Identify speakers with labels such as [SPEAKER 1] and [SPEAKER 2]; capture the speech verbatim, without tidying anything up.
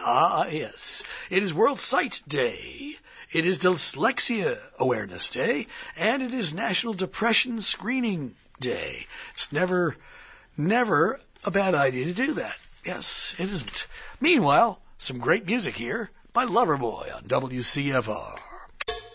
[SPEAKER 1] Ah, yes. It is World Sight Day. It is Dyslexia Awareness Day. And it is National Depression Screening Day. It's never, never a bad idea to do that. Yes, it isn't. Meanwhile, some great music here by Loverboy on W C F R.